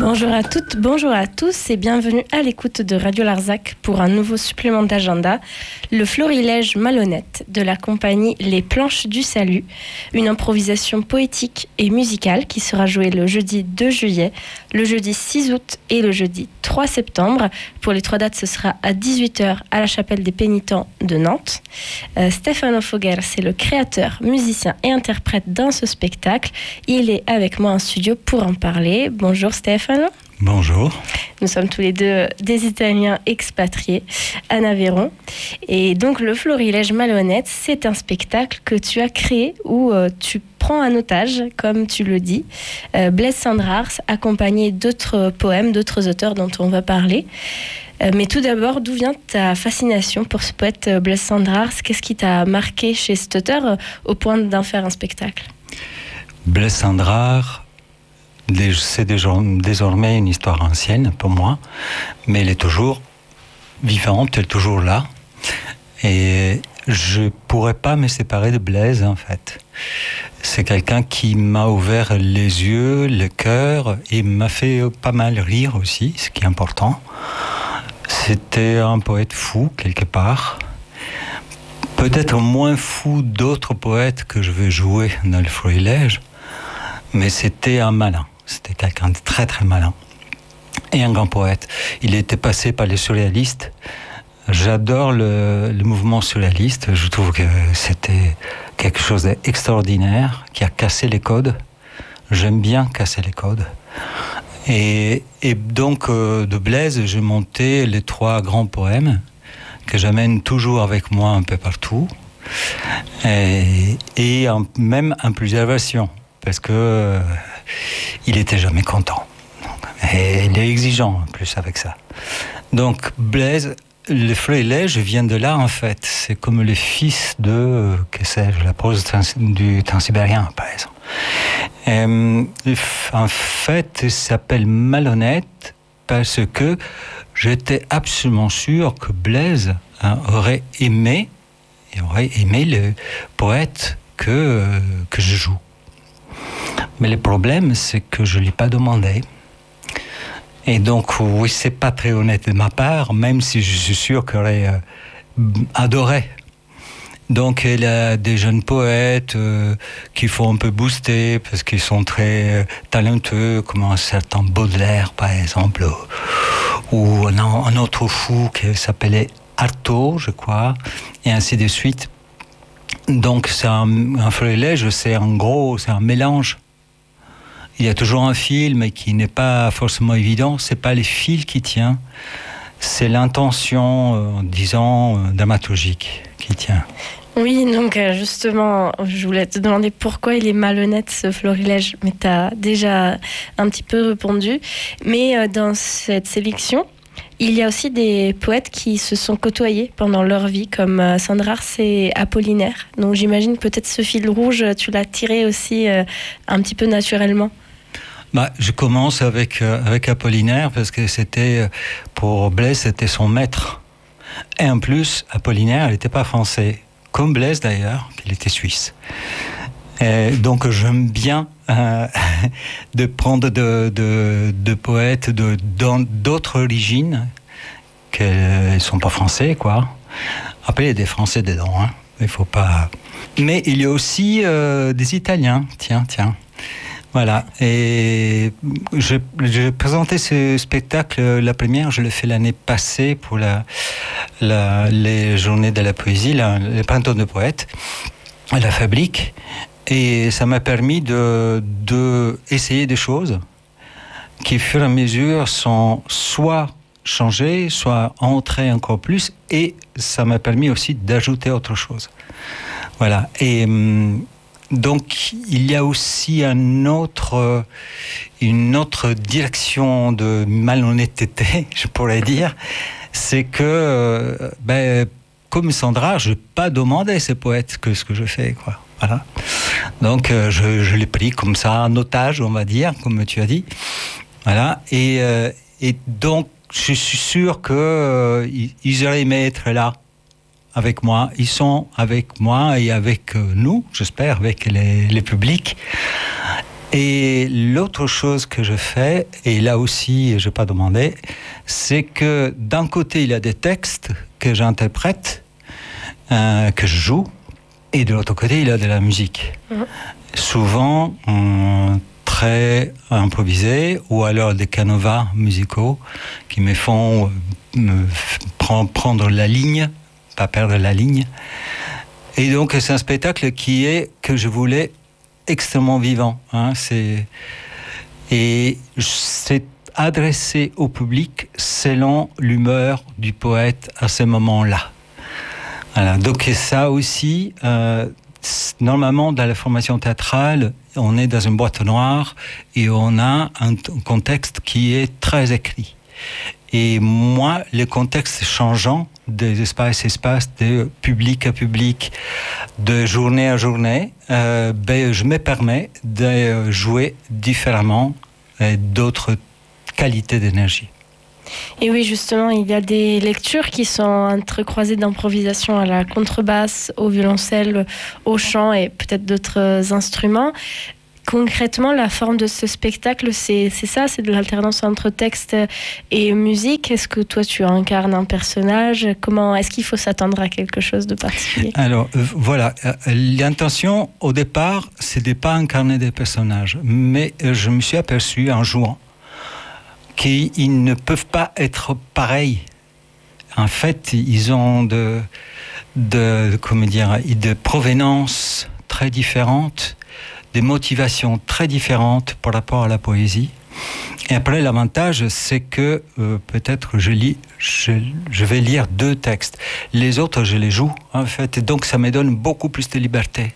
Bonjour à toutes, bonjour à tous et bienvenue à l'écoute de Radio Larzac pour un nouveau supplément d'agenda, le Florilège Malhonnête de la compagnie Les Planches du Salut, une improvisation poétique et musicale qui sera jouée le jeudi 2 juillet, le jeudi 6 août et le jeudi 3 septembre. Pour les 3 dates, ce sera à 18h à la Chapelle des Pénitents de Nantes. Stefano Foguer, c'est le créateur, musicien et interprète dans ce spectacle. Il est avec moi en studio pour en parler. Bonjour Stefano. Bonjour. Nous sommes tous les deux des Italiens expatriés en Aveyron. Et donc le Florilège Malhonnête, c'est un spectacle que tu as créé où tu prends en otage, comme tu le dis, Blaise Cendrars, accompagné d'autres poèmes, d'autres auteurs dont on va parler. Mais tout d'abord, d'où vient ta fascination pour ce poète Blaise Cendrars ? Qu'est-ce qui t'a marqué chez cet auteur au point d'en faire un spectacle ? Blaise Cendrars, c'est désormais une histoire ancienne pour moi, mais elle est toujours vivante, elle est toujours là. Et je pourrais pas me séparer de Blaise, en fait. C'est quelqu'un qui m'a ouvert les yeux, le cœur, et m'a fait pas mal rire aussi, ce qui est important. C'était un poète fou, quelque part. Peut-être moins fou d'autres poètes que je vais jouer dans le Florilège, mais c'était un malin. C'était quelqu'un de très très malin et un grand poète. Il était passé par les surréalistes. J'adore le mouvement surréaliste. Je trouve que c'était quelque chose d'extraordinaire qui a cassé les codes. J'aime bien casser les codes. Et donc de Blaise, j'ai monté les 3 grands poèmes que j'amène toujours avec moi un peu partout et même en plusieurs versions. Parce que il était jamais content. Et il est exigeant en plus avec ça. Donc Blaise, le Florilège vient de là en fait. C'est comme le fils de, que sais-je, la prose du Transsibérien par exemple. En fait, il s'appelle Malhonnête parce que j'étais absolument sûr que Blaise aurait aimé le poète que je joue. Mais le problème, c'est que je ne l'ai pas demandé. Et donc, oui, c'est pas très honnête de ma part, même si je suis sûr qu'elle aurait adoré. Donc, il y a des jeunes poètes qu'il faut un peu booster parce qu'ils sont très talentueux, comme un certain Baudelaire, par exemple, ou un autre fou qui s'appelait Artaud, je crois, et ainsi de suite. Donc, c'est un florilège, c'est un mélange. Il y a toujours un fil, mais qui n'est pas forcément évident. C'est pas les fils qui tient, c'est l'intention, dramaturgique qui tient. Oui, donc justement, je voulais te demander pourquoi il est malhonnête ce florilège, mais tu as déjà un petit peu répondu. Mais dans cette sélection, il y a aussi des poètes qui se sont côtoyés pendant leur vie, comme Cendrars et Apollinaire. Donc j'imagine peut-être ce fil rouge, tu l'as tiré aussi un petit peu naturellement. Je commence avec Apollinaire parce que pour Blaise, c'était son maître. Et en plus, Apollinaire, il n'était pas français, comme Blaise d'ailleurs, qu'il était suisse. Et donc j'aime bien de prendre de poètes d'autres origines, qu'ils ne sont pas français, quoi. Après, il y a des Français dedans, hein. Il faut pas... Mais il y a aussi des Italiens, tiens. Voilà, et j'ai présenté ce spectacle, la première, je l'ai fait l'année passée pour les journées de la poésie, les printemps de poètes, à la Fabrique, et ça m'a permis de essayer des choses qui, au fur et à mesure, sont soit changées, soit entrées encore plus, et ça m'a permis aussi d'ajouter autre chose. Voilà, et... Donc, il y a aussi une autre direction de malhonnêteté, je pourrais dire, c'est que, comme Sandra, je n'ai pas demandé à ces poètes ce que je fais, quoi. Voilà. Donc, je l'ai pris comme ça, en otage, on va dire, comme tu as dit. Voilà. Et donc, je suis sûr qu'ils auraient aimé être là. Avec moi, ils sont avec moi et avec nous, j'espère, avec les publics. Et l'autre chose que je fais, et là aussi je n'ai pas demandé, c'est que d'un côté il y a des textes que j'interprète, que je joue, et de l'autre côté il y a de la musique. Souvent très improvisés, ou alors des canevas musicaux qui me font prendre la ligne, pas perdre la ligne. Et donc c'est un spectacle que je voulais extrêmement vivant. Et c'est adressé au public selon l'humeur du poète à ce moment-là. Voilà. Donc ça aussi, normalement dans la formation théâtrale, on est dans une boîte noire et on a un contexte qui est très écrit. Et moi, le contexte changeant des espaces, de public à public, de journée à journée, je me permets de jouer différemment d'autres qualités d'énergie. Et oui, justement, il y a des lectures qui sont entrecroisées d'improvisation à la contrebasse, au violoncelle, au chant et peut-être d'autres instruments. Concrètement, la forme de ce spectacle, c'est ça, c'est de l'alternance entre texte et musique. Est-ce que toi, tu incarnes un personnage ? Est-ce qu'il faut s'attendre à quelque chose de particulier ? Alors, voilà, l'intention, au départ, c'est de ne pas incarner des personnages. Mais je me suis aperçu en jouant qu'ils ne peuvent pas être pareils. En fait, ils ont de provenances très différentes, des motivations très différentes par rapport à la poésie. Et après, l'avantage, c'est que peut-être je vais lire 2 textes. Les autres, je les joue, en fait. Et donc, ça me donne beaucoup plus de liberté.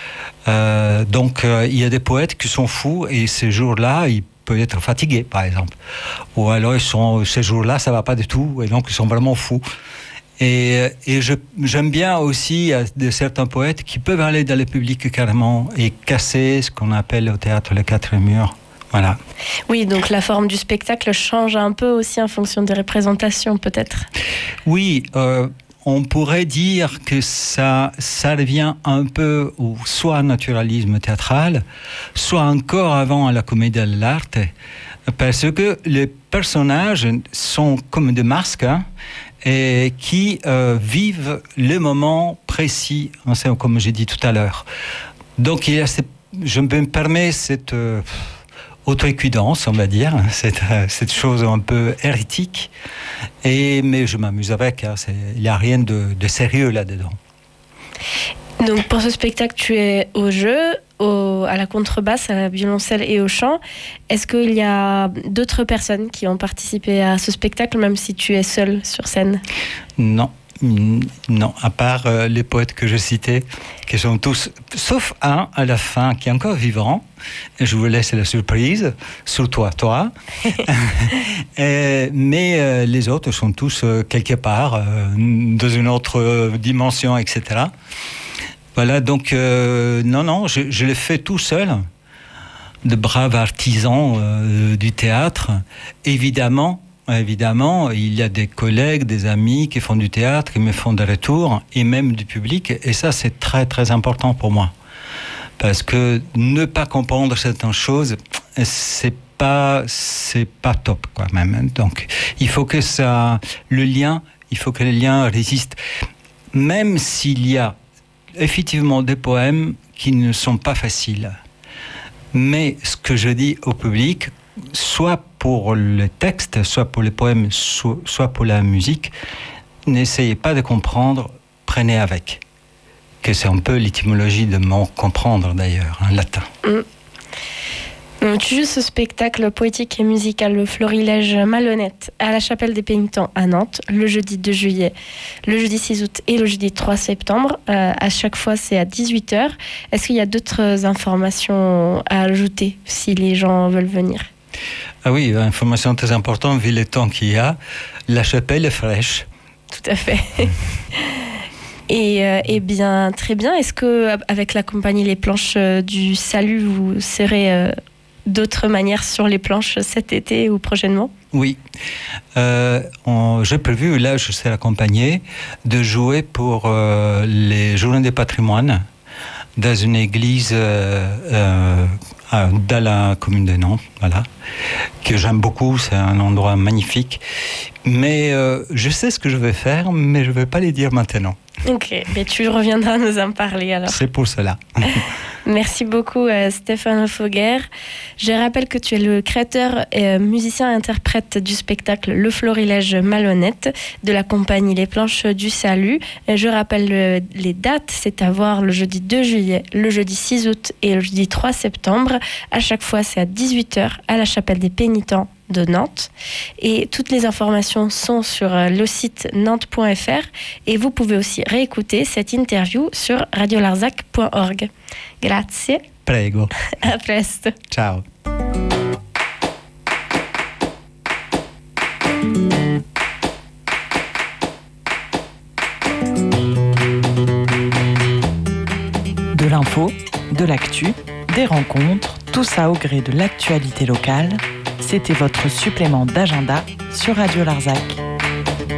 Il y a des poètes qui sont fous et ces jours-là, ils peuvent être fatigués, par exemple. Ou alors, ces jours-là, ça ne va pas du tout et donc ils sont vraiment fous. Et j'aime bien aussi de certains poètes qui peuvent aller dans le public carrément et casser ce qu'on appelle au théâtre les 4 murs. Voilà. Oui, donc la forme du spectacle change un peu aussi en fonction des représentations, peut-être. Oui, on pourrait dire que ça revient un peu soit au naturalisme théâtral, soit encore avant à la comédie dell'arte, parce que les personnages sont comme des masques, et qui vivent le moment précis, comme j'ai dit tout à l'heure. Donc, je me permets cette auto-équidance, on va dire, cette chose un peu hérétique, mais je m'amuse avec, il n'y a rien de sérieux là-dedans. Donc, pour ce spectacle, tu es au jeu, à la contrebasse, à la violoncelle et au chant. Est-ce qu'il y a d'autres personnes qui ont participé à ce spectacle, même si tu es seul sur scène ? Non, à part les poètes que je citais, qui sont tous, sauf un à la fin qui est encore vivant. Et je vous laisse la surprise, surtout toi. Mais les autres sont tous quelque part, dans une autre dimension, etc. Voilà, donc je l'ai fait tout seul, de braves artisans du théâtre. Évidemment, il y a des collègues, des amis qui font du théâtre, qui me font des retours, et même du public, et ça c'est très très important pour moi. Parce que ne pas comprendre certaines choses, c'est pas top quand même. Donc il faut que le lien résiste. Même s'il y a effectivement des poèmes qui ne sont pas faciles. Mais ce que je dis au public, soit pour le texte, soit pour les poèmes, soit pour la musique, n'essayez pas de comprendre, prenez avec. Que c'est un peu l'étymologie de mon comprendre d'ailleurs, en latin. Donc, tu joues ce spectacle poétique et musical, le Florilège Malhonnête, à la Chapelle des Pénitents à Nantes, le jeudi 2 juillet, le jeudi 6 août et le jeudi 3 septembre. À chaque fois, c'est à 18h. Est-ce qu'il y a d'autres informations à ajouter si les gens veulent venir ? Ah oui, information très importante, vu le temps qu'il y a. La chapelle est fraîche. Tout à fait. Et bien, très bien. Est-ce qu'avec la compagnie Les Planches du Salut, vous serez d'autres manières sur les planches cet été ou prochainement ? Oui. J'ai prévu, là, je serai accompagné, de jouer pour les Journées des patrimoines dans une église dans la commune de Nantes, voilà, que j'aime beaucoup, c'est un endroit magnifique. Mais je sais ce que je vais faire, mais je ne vais pas les dire maintenant. Ok, mais tu reviendras nous en parler alors. C'est pour cela. Merci beaucoup Stéphane Foguer. Je rappelle que tu es le créateur et musicien et interprète du spectacle Le Florilège Malhonnête de la compagnie Les Planches du Salut. Je rappelle les dates, c'est à voir le jeudi 2 juillet, le jeudi 6 août et le jeudi 3 septembre. À chaque fois, c'est à 18h à la Chapelle des Pénitents de Nantes. Et toutes les informations sont sur le site nantes.fr et vous pouvez aussi réécouter cette interview sur radiolarzac.org. Grazie. Prego. A presto. Ciao. De l'info, de l'actu, des rencontres, tout ça au gré de l'actualité locale. C'était votre supplément d'agenda sur Radio Larzac.